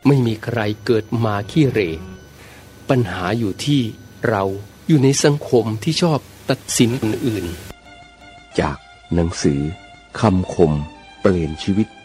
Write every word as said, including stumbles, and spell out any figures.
ไม่มีใครเกิดมาขี้เหร่ปัญหาอยู่ที่เราอยู่ในสังคมที่ชอบตัดสินคนอื่นจากหนังสือคำคมเปลี่ยนชีวิต